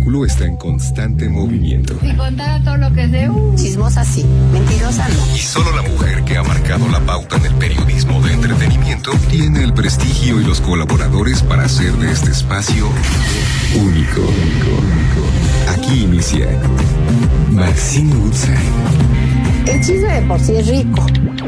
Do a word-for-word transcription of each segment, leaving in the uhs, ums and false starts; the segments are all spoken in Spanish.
espectáculo está en constante movimiento. Si contara todo lo que sé, uh, chismosa sí, mentirosa no. Y solo la mujer que ha marcado la pauta en el periodismo de entretenimiento tiene el prestigio y los colaboradores para hacer de este espacio único. Aquí inicia Maxine Woodside. El chisme de por sí es rico.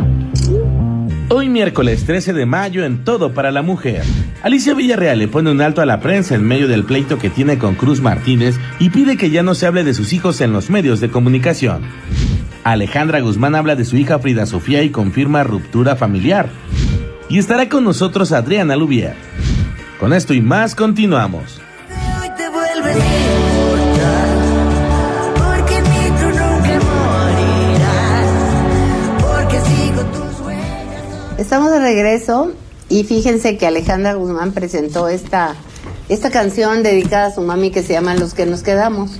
Hoy miércoles trece de mayo en Todo para la Mujer. Alicia Villarreal le pone un alto a la prensa en medio del pleito que tiene con Cruz Martínez y pide que ya no se hable de sus hijos en los medios de comunicación. Alejandra Guzmán habla de su hija Frida Sofía y confirma ruptura familiar. Y estará con nosotros Adriana Lubier. Con esto y más continuamos. Hoy te vuelves a importar, porque en mí tú nunca morirás, porque sigo tus huellas. Estamos de regreso y fíjense que Alejandra Guzmán presentó esta, esta canción dedicada a su mami que se llama Los que nos quedamos.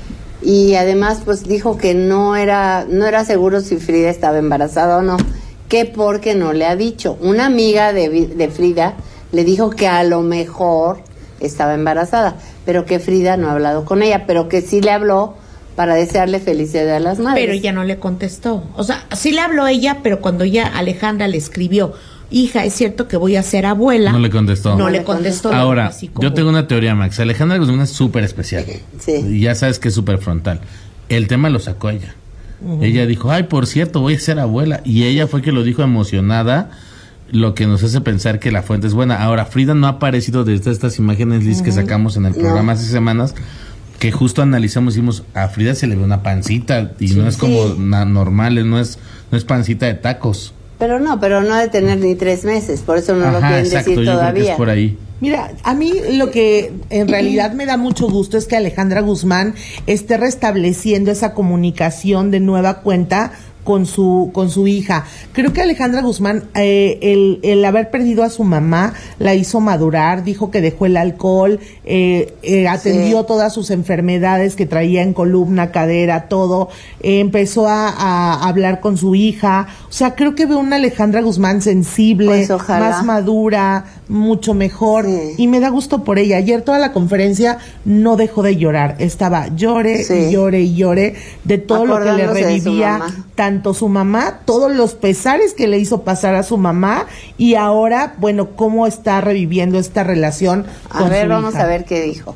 Y además pues dijo que no era, no era seguro si Frida estaba embarazada o no, que porque no le ha dicho. Una amiga de, de Frida le dijo que a lo mejor estaba embarazada, pero que Frida no ha hablado con ella, pero que sí le habló para desearle felicidad a las madres. Pero ella no le contestó. O sea, sí le habló ella, pero cuando ya Alejandra le escribió, hija, es cierto que voy a ser abuela. No le contestó. No, no le contestó. Ahora, así como... yo tengo una teoría, Max. Alejandra Guzmán es súper especial. Sí. Y ya sabes que es súper frontal. El tema lo sacó ella. Uh-huh. Ella dijo, ay, por cierto, voy a ser abuela. Y ella fue que lo dijo emocionada, lo que nos hace pensar que la fuente es buena. Ahora, Frida no ha aparecido desde estas imágenes, Liz, uh-huh. que sacamos en el programa no. hace semanas, que justo analizamos y dijimos, a Frida se le ve una pancita y sí, no es como sí. na- normal, no es, no es pancita de tacos. Pero no, pero no ha de tener ni tres meses, por eso no Ajá, lo quieren exacto, decir yo todavía. Creo que es por ahí. Mira, a mí lo que en realidad me da mucho gusto es que Alejandra Guzmán esté restableciendo esa comunicación de nueva cuenta con su con su hija. Creo que Alejandra Guzmán, eh, el, el haber perdido a su mamá la hizo madurar, dijo que dejó el alcohol, eh, eh, atendió sí. todas sus enfermedades que traía en columna, cadera, todo, eh, empezó a, a hablar con su hija. O sea, creo que veo una Alejandra Guzmán sensible, pues más madura, mucho mejor, sí. y me da gusto por ella. Ayer toda la conferencia no dejó de llorar, estaba llore sí. y llore y llore de todo lo que le revivía tanto su mamá, todos los pesares que le hizo pasar a su mamá, y ahora, bueno, cómo está reviviendo esta relación a con ver, su vamos hija. a ver qué dijo.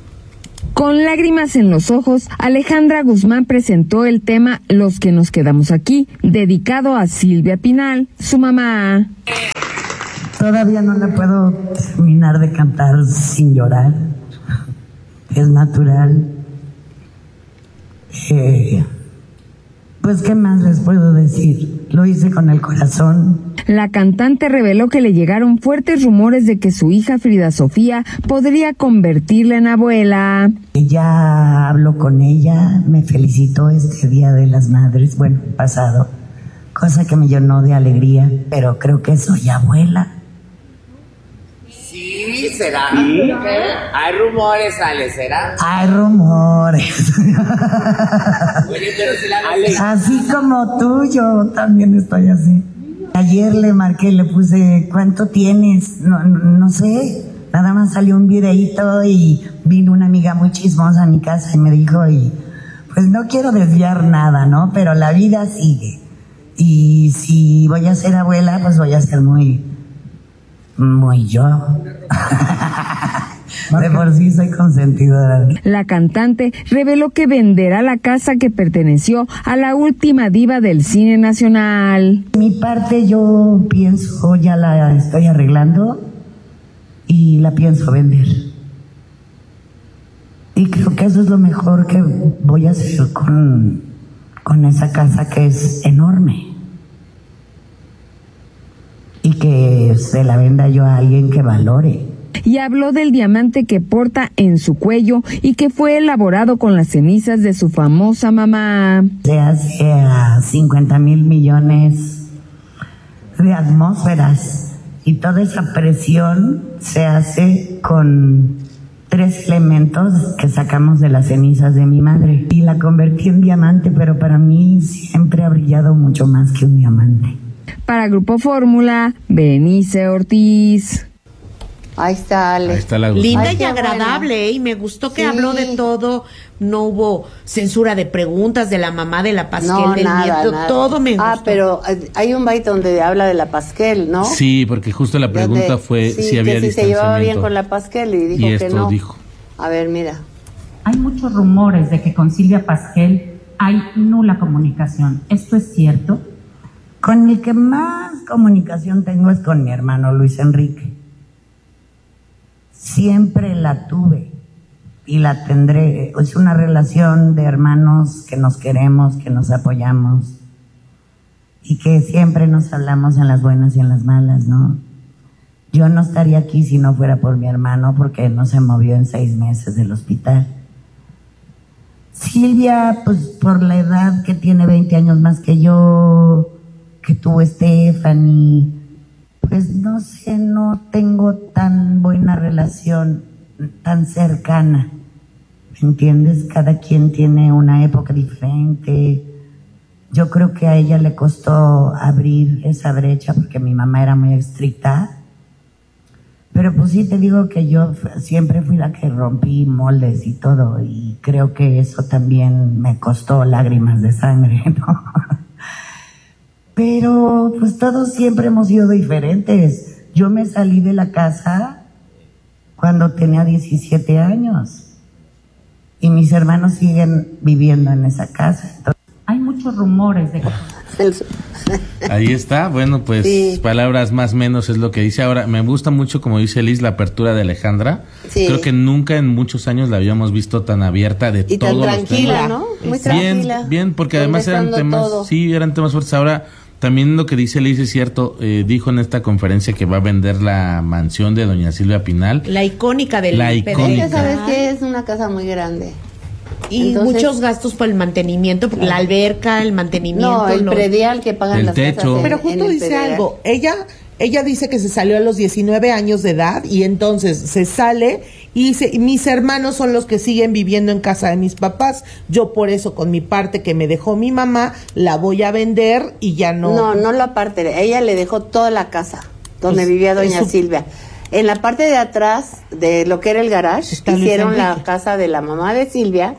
Con lágrimas en los ojos, Alejandra Guzmán presentó el tema Los que nos quedamos aquí, dedicado a Silvia Pinal, su mamá. Todavía no la puedo terminar de cantar sin llorar. Es natural. Eh, pues, ¿qué más les puedo decir? Lo hice con el corazón. La cantante reveló que le llegaron fuertes rumores de que su hija Frida Sofía podría convertirla en abuela. Ya hablo con ella, me felicitó este Día de las Madres, bueno, pasado, cosa que me llenó de alegría, pero creo que soy abuela. Sí, será. ¿Sí? Hay rumores, Ale, ¿será? Hay rumores. Oye, pero si la así como tú, yo también estoy así. Ayer le marqué, le puse, ¿cuánto tienes? No, no, no sé, nada más salió un videíto y vino una amiga muy chismosa a mi casa y me dijo, y pues no quiero desviar nada, ¿no? Pero la vida sigue. Y si voy a ser abuela, pues voy a ser muy... muy yo. De por sí soy consentidora. La cantante reveló que venderá la casa que perteneció a la última diva del cine nacional. Mi parte yo pienso, ya la estoy arreglando y la pienso vender. Y creo que eso es lo mejor que voy a hacer con, con esa casa que es enorme. Y que se la venda yo a alguien que valore. Y habló del diamante que porta en su cuello y que fue elaborado con las cenizas de su famosa mamá. Se hace a cincuenta mil millones de atmósferas y toda esa presión se hace con tres elementos que sacamos de las cenizas de mi madre. Y la convertí en diamante, pero para mí siempre ha brillado mucho más que un diamante. Para Grupo Fórmula, Benice Ortiz. Ahí está Ale. Ahí está la Guzmán. Linda Ay, y qué agradable, bueno. ¿eh? Y me gustó que Sí. habló de todo. No hubo censura de preguntas de la mamá de la Pasquel, No, del nada, nieto. nada. Todo me gustó. Ah, pero eh, hay un byte donde habla de la Pasquel, ¿no? Sí, porque justo la pregunta Donde- fue sí, si había que si se llevaba bien distanciamiento. con la Pasquel y dijo Y que esto no. dijo. A ver, mira. Hay muchos rumores de que con Silvia Pasquel hay nula comunicación. ¿Esto es cierto? Con el que más comunicación tengo es con mi hermano Luis Enrique. Siempre la tuve y la tendré. Es una relación de hermanos que nos queremos, que nos apoyamos y que siempre nos hablamos en las buenas y en las malas, ¿no? Yo no estaría aquí si no fuera por mi hermano, porque él no se movió en seis meses del hospital. Silvia, pues por la edad que tiene, veinte años más que yo, que tuvo Stephanie, pues no sé, no tengo tan buena relación, tan cercana, ¿me entiendes? Cada quien tiene una época diferente. Yo creo que a ella le costó abrir esa brecha porque mi mamá era muy estricta. Pero pues sí te digo que yo f- siempre fui la que rompí moldes y todo, y creo que eso también me costó lágrimas de sangre, ¿no? Pero pues todos siempre hemos sido diferentes. Yo me salí de la casa cuando tenía diecisiete años y mis hermanos siguen viviendo en esa casa. Entonces, Hay muchos rumores de que... Ahí está, bueno, pues Sí. palabras más menos es lo que dice. Ahora, me gusta mucho, como dice Liz, la apertura de Alejandra. Sí. Creo que nunca en muchos años la habíamos visto tan abierta de Y tan todos los tranquila, temas. ¿no? Muy Bien, tranquila. bien, porque además eran Contestando temas, todo. sí, eran temas fuertes. Ahora, también lo que dice Liz es cierto, eh, dijo en esta conferencia que va a vender la mansión de doña Silvia Pinal. La icónica del La Pedregal. icónica. Es que sabes que es una casa muy grande. Y Entonces- muchos gastos por el mantenimiento, porque la alberca, el mantenimiento. No, el lo- predial que pagan El las techo. casas. en- Pero en justo el dice predial. algo, ella ella dice que se salió a los diecinueve años de edad y entonces se sale y dice, "Y mis hermanos son los que siguen viviendo en casa de mis papás, yo por eso con mi parte que me dejó mi mamá la voy a vender y ya no". No, no lo aparte. Ella le dejó toda la casa donde Pues, vivía doña es su- Silvia. En la parte de atrás de lo que era el garage, Está Luis hicieron la Enrique. casa de la mamá de Silvia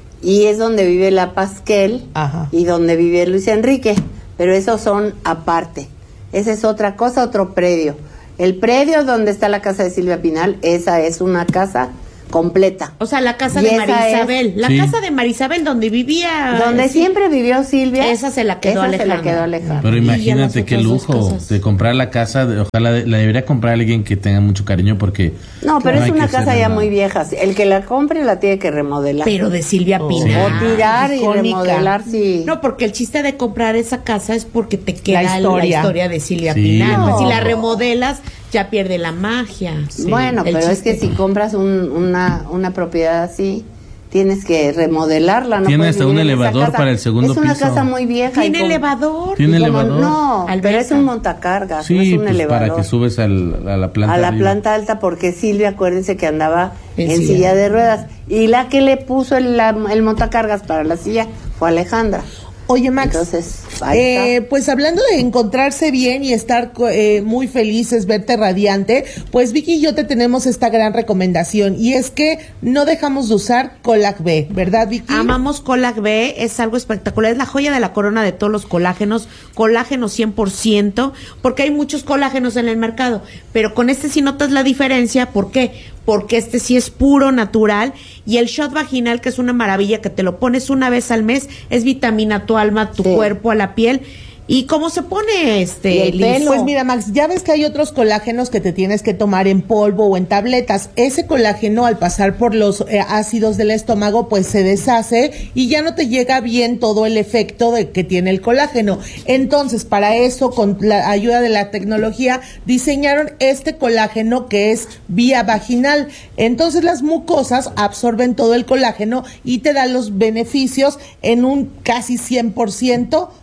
y es donde vive la Pasquel Ajá. y donde vive Luis Enrique. Pero esos son aparte. Esa es otra cosa, otro predio. El predio donde está la casa de Silvia Pinal, esa es una casa completa. O sea, la casa Y de esa María es- Isabel. La Sí. casa de María Isabel donde vivía. Donde sí. siempre vivió Silvia. Esa se la quedó esa se la Alejandra. quedó Alejandra. Pero Y ya las imagínate qué otras dos lujo casas. de comprar la casa, de- ojalá de- la debería comprar alguien que tenga mucho cariño porque... No, pero no es hay una que casa ser ya nada. muy vieja. El que la compre la tiene que remodelar. Pero de Silvia Oh. Pinal. O tirar y icónica. remodelar, sí. No, porque el chiste de comprar esa casa es porque te queda la historia. historia, de Silvia Sí. Pinal. Pues No. si la remodelas, ya pierde la magia. Bueno, El pero es chiste. que si compras un- una, una propiedad así, tienes que remodelarla. No Tiene puedes hasta un vivir en esa elevador casa. para el segundo Es una piso. casa muy vieja. Tiene y con- elevador. Tiene y como- elevador. No, Alberca. pero es un montacargas, Sí, no es un pues elevador. para que subes al- a la planta a la arriba. planta alta, porque Silvia, acuérdense que andaba En en, silla silla, de de ruedas. Y la que le puso el, la- el montacargas para la silla fue Alejandra. Oye, Max, Entonces, ahí eh, está. pues hablando de encontrarse bien y estar co- eh, muy felices, verte radiante, pues Vicky y yo te tenemos esta gran recomendación y es que no dejamos de usar Colac B, ¿verdad, Vicky? Amamos Colac B, es algo espectacular, es la joya de la corona de todos los colágenos, colágeno cien por ciento, porque hay muchos colágenos en el mercado, pero con este sí notas la diferencia, ¿por qué? Porque este sí es puro, natural, y el shot vaginal, que es una maravilla, que te lo pones una vez al mes, es vitamina a tu alma, a tu Sí. cuerpo, a la piel. ¿Y cómo se pone este, Y el Liz? pelo. Pues mira, Max, ya ves que hay otros colágenos que te tienes que tomar en polvo o en tabletas. Ese colágeno, al pasar por los eh, ácidos del estómago, pues se deshace y ya no te llega bien todo el efecto de que tiene el colágeno. Entonces, para eso, con la ayuda de la tecnología, diseñaron este colágeno que es vía vaginal. Entonces, las mucosas absorben todo el colágeno y te dan los beneficios en un casi cien por ciento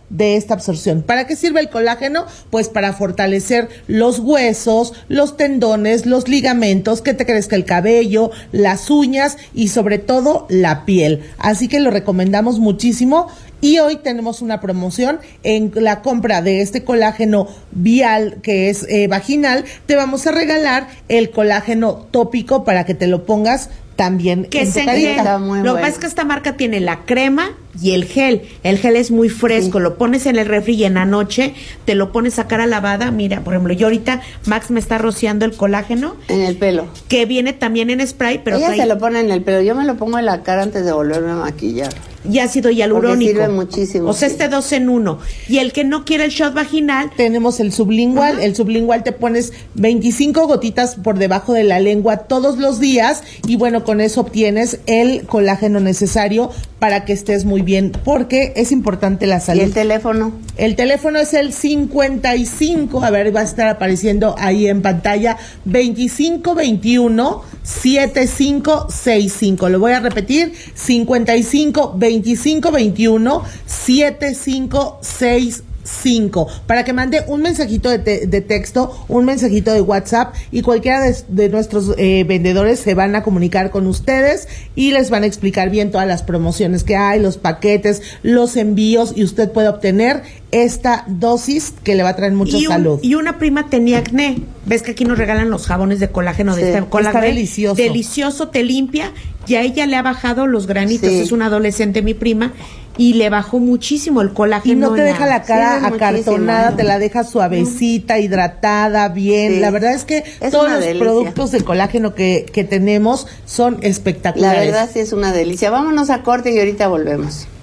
de esta absorción. ¿Para qué sirve el colágeno? Pues para fortalecer los huesos, los tendones, los ligamentos, que te crezca el cabello, las uñas y sobre todo la piel. Así que lo recomendamos muchísimo. Y hoy tenemos una promoción en la compra de este colágeno vial, que es eh, vaginal. Te vamos a regalar el colágeno tópico para que te lo pongas también que en se tu carita. Lo que bueno. pasa es que esta marca tiene la crema y el gel. El gel es muy fresco, sí. Lo pones en el refri y en la noche te lo pones a cara lavada. Mira, por ejemplo, yo ahorita Max me está rociando el colágeno. En el pelo. Que viene también en spray, pero ella trae... se lo pone en el pelo. Yo me lo pongo en la cara antes de volverme a maquillar. Y ácido hialurónico. Porque sirve muchísimo. O sea, este dos en uno. Y el que no quiere el shot vaginal. Tenemos el sublingual. Uh-huh. El sublingual te pones veinticinco gotitas por debajo de la lengua todos los días. Y bueno, con eso obtienes el colágeno necesario para que estés muy bien. Porque es importante la salud. ¿Y el teléfono? El teléfono es el cincuenta y cinco. A ver, va a estar apareciendo ahí en pantalla. veinticinco veintiuno setenta y cinco sesenta y cinco. Lo voy a repetir. cincuenta y cinco veinticinco veintiuno setenta y cinco sesenta y cinco, para que mande un mensajito de, te, de texto, un mensajito de WhatsApp, y cualquiera de, de nuestros eh, vendedores se van a comunicar con ustedes y les van a explicar bien todas las promociones que hay, los paquetes, los envíos, y usted puede obtener esta dosis que le va a traer mucha y un, salud. Y una prima tenía acné. Ves que aquí nos regalan los jabones de colágeno de sí, este colágeno. Está delicioso. Delicioso, te limpia. Y a ella le ha bajado los granitos. Sí. Es una adolescente, mi prima, y le bajó muchísimo el colágeno. Y no te deja la, la cara acartonada, te la deja suavecita, hidratada, bien. Sí. La verdad es que es todos los delicia. Productos de colágeno que, que tenemos son espectaculares. La verdad sí es una delicia. Vámonos a corte y ahorita volvemos.